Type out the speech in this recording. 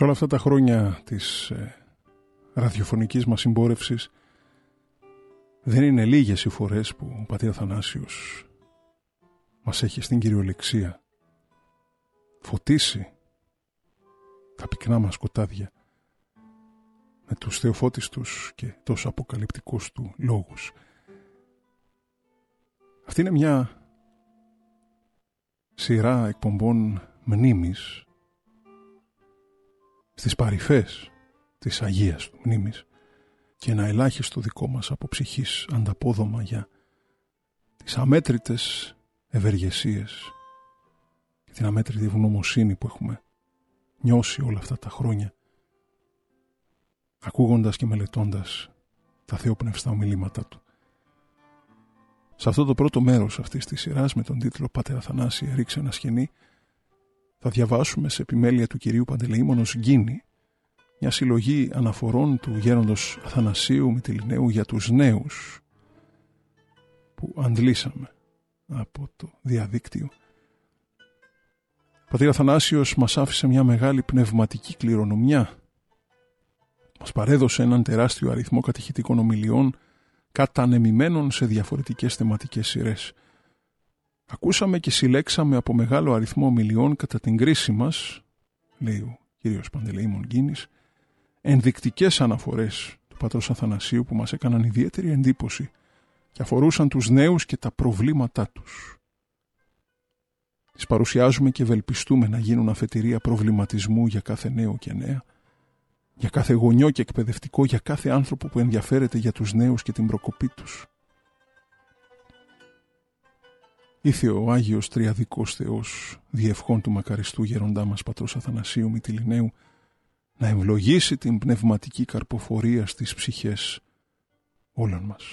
Σε όλα αυτά τα χρόνια της ραδιοφωνικής μας συμπόρευσης δεν είναι λίγες οι φορές που ο πατήρ Αθανάσιος μας έχει στην κυριολεξία φωτίσει τα πυκνά μας σκοτάδια με τους θεοφώτιστους και τόσο αποκαλυπτικούς του λόγους. Αυτή είναι μια σειρά εκπομπών μνήμης στις παρυφές της Αγίας του μνήμης και ένα ελάχιστο δικό μας από ψυχής ανταπόδομα για τις αμέτρητες ευεργεσίες και την αμέτρητη ευγνωμοσύνη που έχουμε νιώσει όλα αυτά τα χρόνια ακούγοντας και μελετώντας τα θεόπνευστα ομιλήματά του. Σε αυτό το πρώτο μέρος αυτής της σειράς με τον τίτλο «Πάτερ Αθανάσιε, ρίξε ένα σκηνή» θα διαβάσουμε σε επιμέλεια του κυρίου Παντελεήμονος Γκίνη μια συλλογή αναφορών του γέροντος Αθανασίου Μυτιληναίου για τους νέους που αντλήσαμε από το διαδίκτυο. Ο πατήρ Αθανάσιος μας άφησε μια μεγάλη πνευματική κληρονομιά. Μας παρέδωσε έναν τεράστιο αριθμό κατηχητικών ομιλιών κατανεμημένων σε διαφορετικές θεματικές σειρές. Ακούσαμε και συλλέξαμε από μεγάλο αριθμό ομιλιών κατά την κρίση μας, λέει ο κύριος Παντελεήμων Γκίνης, ενδεικτικές αναφορές του πατρός Αθανασίου που μας έκαναν ιδιαίτερη εντύπωση και αφορούσαν τους νέους και τα προβλήματά τους. Τις παρουσιάζουμε και ευελπιστούμε να γίνουν αφετηρία προβληματισμού για κάθε νέο και νέα, για κάθε γονιό και εκπαιδευτικό, για κάθε άνθρωπο που ενδιαφέρεται για τους νέους και την προκοπή τους. Ήθε ο Άγιος Τριαδικός Θεός, διευχών του μακαριστού γέροντά μας πατρός Αθανασίου Μυτιληναίου, να ευλογήσει την πνευματική καρποφορία στις ψυχές όλων μας.